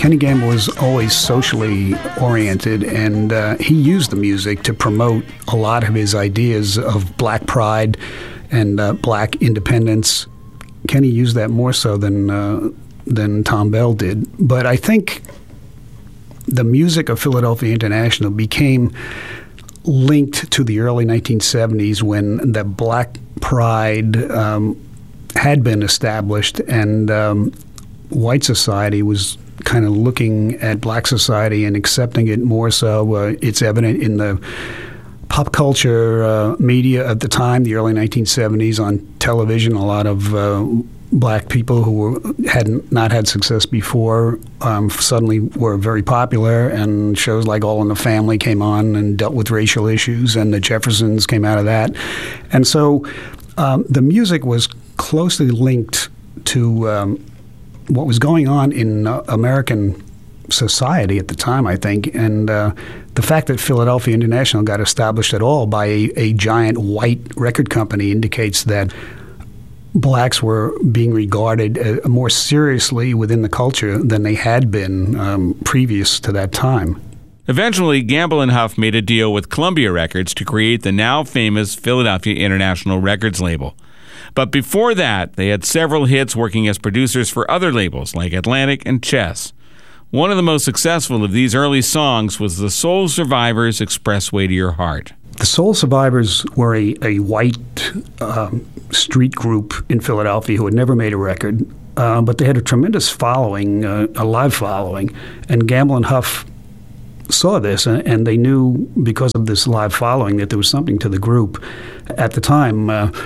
Kenny Gamble was always socially oriented, and he used the music to promote a lot of his ideas of black pride and black independence. Kenny used that more so than Thom Bell did. But I think the music of Philadelphia International became linked to the early 1970s when the black pride had been established, and white society was kind of looking at black society and accepting it more so. It's evident in the pop culture media at the time, the early 1970s, on television. A lot of black people who had not had success before suddenly were very popular, and shows like All in the Family came on and dealt with racial issues, and the Jeffersons came out of that. And so the music was closely linked to what was going on in American society at the time, I think. And the fact that Philadelphia International got established at all by a giant white record company indicates that blacks were being regarded more seriously within the culture than they had been previous to that time. Eventually, Gamble and Huff made a deal with Columbia Records to create the now famous Philadelphia International Records label. But before that, they had several hits working as producers for other labels like Atlantic and Chess. One of the most successful of these early songs was the Soul Survivors' Expressway to Your Heart. The Soul Survivors were a white street group in Philadelphia who had never made a record, but they had a tremendous following, a live following. And Gamble and Huff saw this, and they knew because of this live following that there was something to the group. At the time,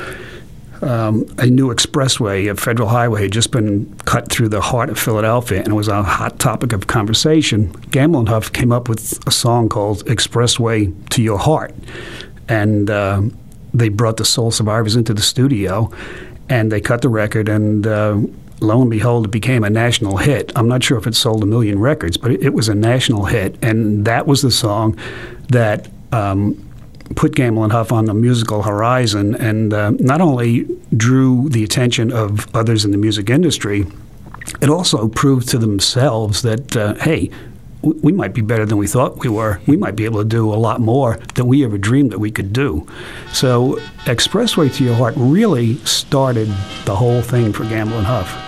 a new expressway, a federal highway, had just been cut through the heart of Philadelphia, and it was a hot topic of conversation. Gamble and Huff came up with a song called Expressway to Your Heart, and they brought the Soul Survivors into the studio, and they cut the record, and lo and behold, it became a national hit. I'm not sure if it sold 1 million records, but it was a national hit, and that was the song that put Gamble and Huff on the musical horizon, and not only drew the attention of others in the music industry, it also proved to themselves that, hey, we might be better than we thought we were. We might be able to do a lot more than we ever dreamed that we could do. So Expressway to Your Heart really started the whole thing for Gamble and Huff.